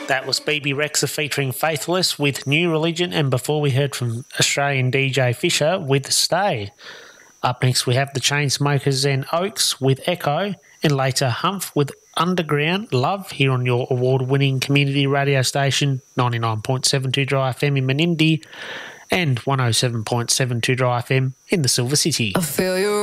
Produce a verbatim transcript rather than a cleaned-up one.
That was B B Rexha featuring Faithless with New Religion, and before we heard from Australian D J Fisher with Stay. Up next we have the Chainsmokers and Oaks with Echo, and later Humph with Underground Love here on your award-winning community radio station, ninety-nine point seven two Dry F M in Menindee and one oh seven point seven two Dry F M in the Silver City. I feel you